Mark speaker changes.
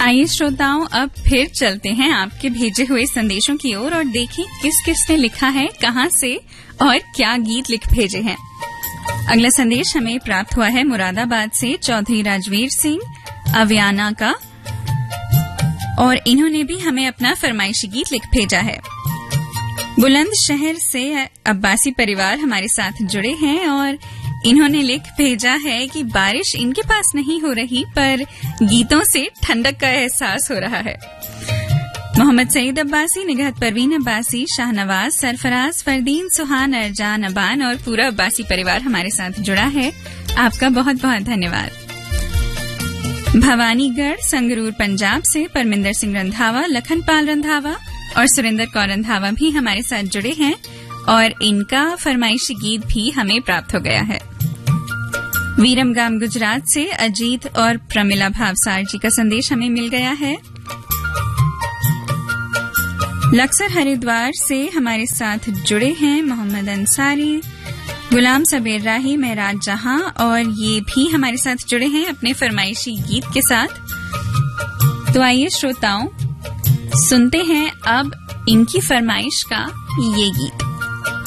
Speaker 1: आइए श्रोताओं, अब फिर चलते हैं आपके भेजे हुए संदेशों की ओर और देखें किस किस ने लिखा है, कहां से और क्या गीत लिख भेजे हैं। अगला संदेश हमें प्राप्त हुआ है मुरादाबाद से चौधरी राजवीर सिंह अवियाना का, और इन्होंने भी हमें अपना फरमाइशी गीत लिख भेजा है। बुलंदशहर से अब्बासी परिवार हमारे साथ जुड़े हैं और इन्होंने लिख भेजा है कि बारिश इनके पास नहीं हो रही, पर गीतों से ठंडक का एहसास हो रहा है। मोहम्मद सईद अब्बासी, निगहत परवीन अब्बासी, शाहनवाज, सरफराज, फरदीन, सुहान, अरजान, अबान और पूरा अब्बासी परिवार हमारे साथ जुड़ा है। आपका बहुत बहुत धन्यवाद। भवानीगढ़ संगरूर पंजाब से परमिंदर सिंह रंधावा, लखनपाल रंधावा और सुरेंद्र कौर रंधावा भी हमारे साथ जुड़े हैं और इनका फरमाइशी गीत भी हमें प्राप्त हो गया है। वीरमगाम गुजरात से अजीत और प्रमिला भावसार जी का संदेश हमें मिल गया है। लक्सर हरिद्वार से हमारे साथ जुड़े हैं मोहम्मद अंसारी, गुलाम सबेर राही, महराज जहां, और ये भी हमारे साथ जुड़े हैं अपने फरमाइशी गीत के साथ। तो आइए श्रोताओं, सुनते हैं अब इनकी फरमाइश का ये गीत।